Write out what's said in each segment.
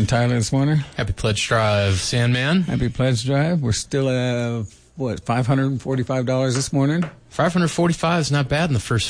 Tyler this morning. Happy Pledge Drive, Sandman. Happy Pledge Drive. We're still at, $545 this morning? $545 is not bad in the first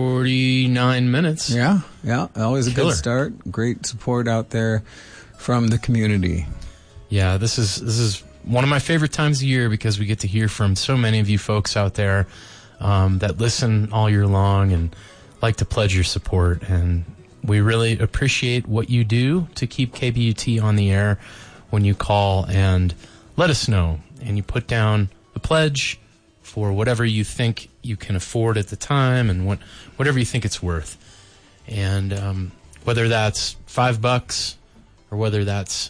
49 minutes. Yeah. Always a good start. Great support out there from the community. Yeah, this is one of my favorite times of year because we get to hear from so many of you folks out there that listen all year long and like to pledge your support. And we really appreciate what you do to keep KBUT on the air when you call and let us know. And you put down the pledge for whatever you think you can afford at the time and whatever you think it's worth. And whether that's $5 or whether that's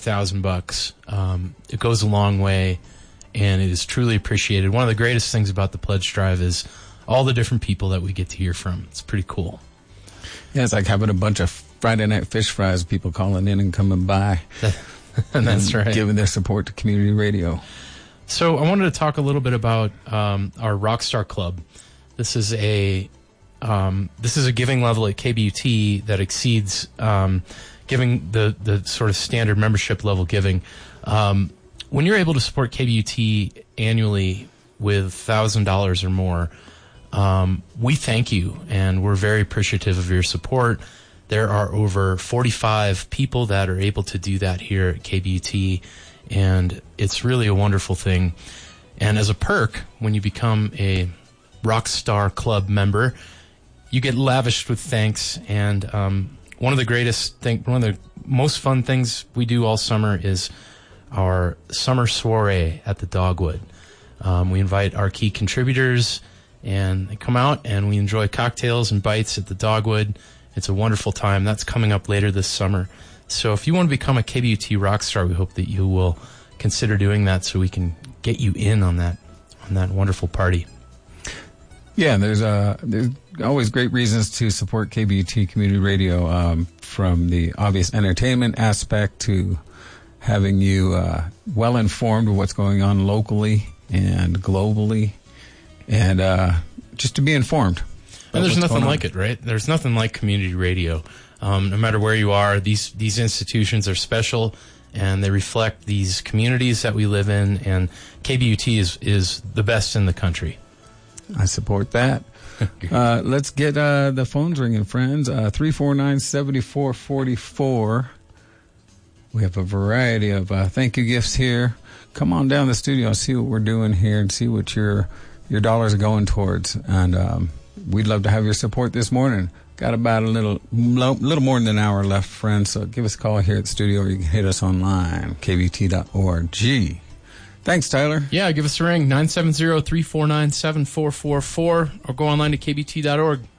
$5,000, it goes a long way, and it is truly appreciated. One of the greatest things about the Pledge Drive is all the different people that we get to hear from. It's pretty cool. Yeah, it's like having a bunch of Friday night fish fries, people calling in and coming by. That's right. Giving their support to community radio. So I wanted to talk a little bit about our Rockstar Club. This is a giving level at KBUT that exceeds giving the sort of standard membership level giving. When you're able to support KBUT annually with $1,000 or more, we thank you, and we're very appreciative of your support. There are over 45 people that are able to do that here at KBUT, and it's really a wonderful thing. And as a perk, when you become a Rockstar Club member, you get lavished with thanks. And one of the most fun things we do all summer is our summer soiree at the Dogwood. We invite our key contributors, and they come out, and we enjoy cocktails and bites at the Dogwood. It's a wonderful time. That's coming up later this summer. So if you want to become a KBUT Rockstar, we hope that you will consider doing that so we can get you in on that wonderful party. Yeah, there's always great reasons to support KBUT Community Radio, from the obvious entertainment aspect to having you well informed of what's going on locally and globally, and just to be informed. And there's nothing like it, right? There's nothing like community radio. No matter where you are, these institutions are special, and they reflect these communities that we live in, and KBUT is the best in the country. I support that. Let's get the phones ringing, friends. 349-7444. We have a variety of thank you gifts here. Come on down to the studio and see what we're doing here and see what your dollars are going towards. And we'd love to have your support this morning. Got about a little more than an hour left, friends. So give us a call here at the studio, or you can hit us online, kbt.org. Thanks, Tyler. Yeah, give us a ring, 970-349-7444, or go online to kbt.org.